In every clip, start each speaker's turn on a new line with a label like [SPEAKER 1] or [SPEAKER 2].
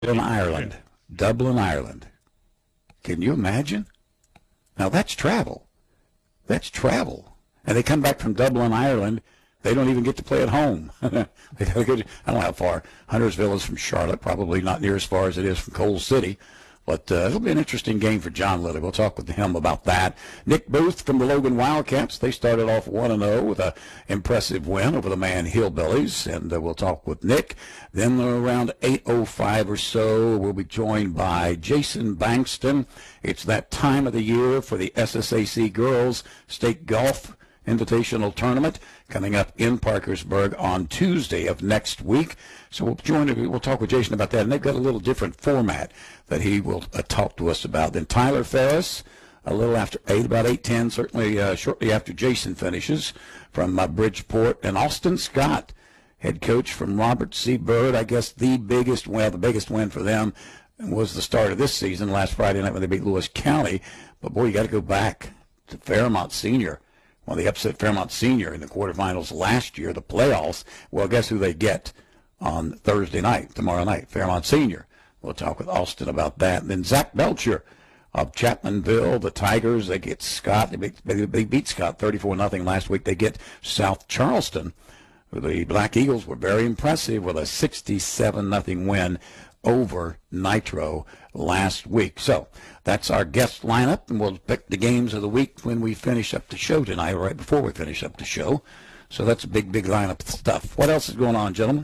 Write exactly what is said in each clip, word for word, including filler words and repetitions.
[SPEAKER 1] In Ireland. Dublin, Ireland. Can you imagine? Now that's travel. That's travel. And they come back from Dublin, Ireland. They don't even get to play at home. They gotta go to, I don't know how far. Huntersville is from Charlotte, probably not near as far as it is from Coal City. But uh, it'll be an interesting game for John Lilly. We'll talk with him about that. Nick Booth from the Logan Wildcats. They started off one and oh with an impressive win over the Man Hillbillies. And uh, we'll talk with Nick. Then around eight oh five or so, we'll be joined by Jason Bankston. It's that time of the year for the S S A C Girls State Golf Invitational Tournament coming up in Parkersburg on Tuesday of next week. So we'll join. We'll talk with Jason about that, and they've got a little different format that he will uh, talk to us about. Then Tyler Ferris, a little after eight, about eight ten, certainly uh, shortly after Jason finishes from uh, Bridgeport, and Austin Scott, head coach from Robert C. Byrd. I guess the biggest, well, the biggest win for them was the start of this season last Friday night when they beat Lewis County. But boy, you got to go back to Fairmont Senior. Well, they upset Fairmont Senior in the quarterfinals last year, the playoffs. Well, guess who they get on Thursday night, tomorrow night? Fairmont Senior. We'll talk with Austin about that. And then Zach Belcher of Chapmanville, the Tigers, they get Scott. They beat, they beat Scott thirty-four nothing last week. They get South Charleston. The Black Eagles were very impressive with a sixty-seven nothing win over Nitro last week. So that's our guest lineup, and we'll pick the games of the week when we finish up the show tonight, right before we finish up the show. So that's a big, big lineup of stuff. What else is going on, gentlemen?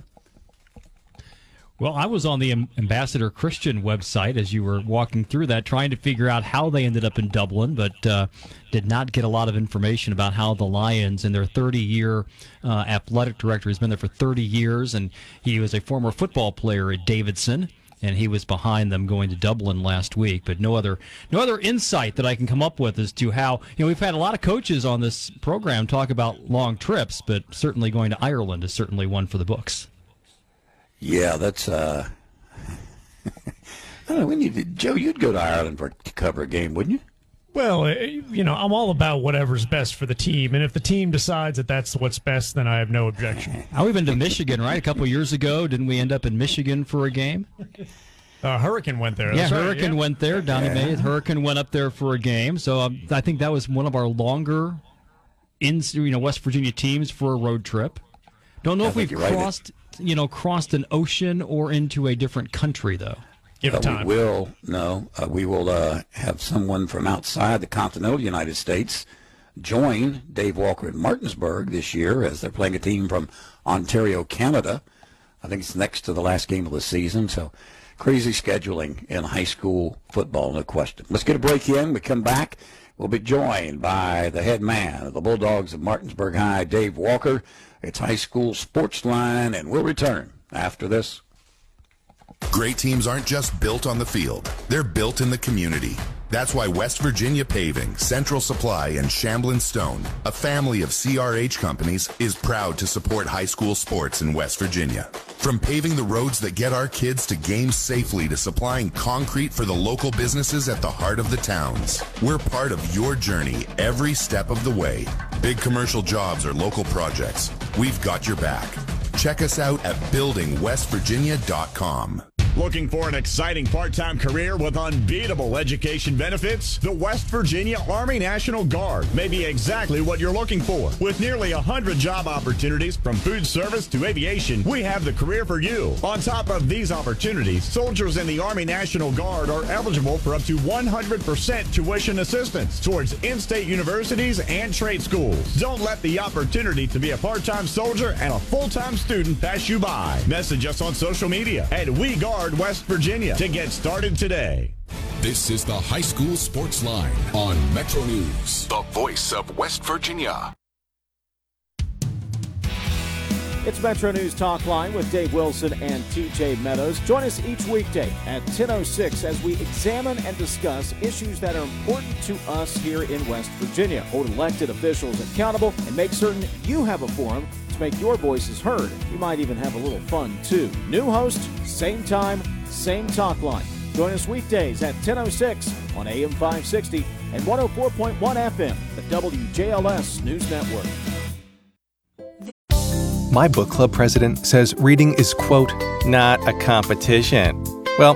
[SPEAKER 2] Well, I was on the Ambassador Christian website as you were walking through that, trying to figure out how they ended up in Dublin, but uh, did not get a lot of information about how the Lions and their thirty-year uh, athletic director has been there for thirty years, and he was a former football player at Davidson, and he was behind them going to Dublin last week. But no other no other insight that I can come up with as to how, you know, we've had a lot of coaches on this program talk about long trips, but certainly going to Ireland is certainly one for the books.
[SPEAKER 1] Yeah, that's, uh, I don't know, when you, Joe, you'd go to Ireland for, to cover a game, wouldn't you?
[SPEAKER 3] Well, you know, I'm all about whatever's best for the team, and if the team decides that that's what's best, then I have no objection.
[SPEAKER 2] Now, we've been to Michigan, right? A couple of years ago, didn't we end up in Michigan for a game?
[SPEAKER 3] Uh, Hurricane went there.
[SPEAKER 2] Yeah,
[SPEAKER 3] That's
[SPEAKER 2] Hurricane
[SPEAKER 3] right, yeah.
[SPEAKER 2] went there. Donnie yeah. May, Hurricane went up there for a game. So um, I think that was one of our longer, in you know, West Virginia teams for a road trip. Don't know
[SPEAKER 1] I
[SPEAKER 2] if we've crossed, right. you know, crossed an ocean or into a different country, though.
[SPEAKER 3] Give it
[SPEAKER 1] uh,
[SPEAKER 3] time.
[SPEAKER 1] We will, no, uh, we will uh, have someone from outside the continental United States join Dave Walker in Martinsburg this year as they're playing a team from Ontario, Canada. I think it's next to the last game of the season, so crazy scheduling in high school football, no question. Let's get a break in. We come back. We'll be joined by the head man of the Bulldogs of Martinsburg High, Dave Walker. It's High School Sports Line, and we'll return after this.
[SPEAKER 4] Great teams aren't just built on the field. They're built in the community. That's why West Virginia Paving, Central Supply, and Shamblin Stone, a family of C R H companies, is proud to support high school sports in West Virginia. From paving the roads that get our kids to games safely to supplying concrete for the local businesses at the heart of the towns, we're part of your journey every step of the way. Big commercial jobs or local projects, we've got your back. Check us out at building west virginia dot com.
[SPEAKER 5] Looking for an exciting part-time career with unbeatable education benefits? The West Virginia Army National Guard may be exactly what you're looking for. With nearly one hundred job opportunities from food service to aviation, we have the career for you. On top of these opportunities, soldiers in the Army National Guard are eligible for up to one hundred percent tuition assistance towards in-state universities and trade schools. Don't let the opportunity to be a part-time soldier and a full-time student pass you by. Message us on social media at We Guard West Virginia to get started today.
[SPEAKER 6] This is the High School Sports Line on Metro News, the voice of West Virginia.
[SPEAKER 7] It's Metro News Talk Line with Dave Wilson and T J Meadows. Join us each weekday at ten oh six as we examine and discuss issues that are important to us here in West Virginia. Hold elected officials accountable and make certain you have a forum to make your voices heard. You might even have a little fun, too. New host, same time, same talk line. Join us weekdays at ten oh six on A M five sixty and one oh four point one F M, the W J L S News Network.
[SPEAKER 8] My book club president says reading is, quote, not a competition.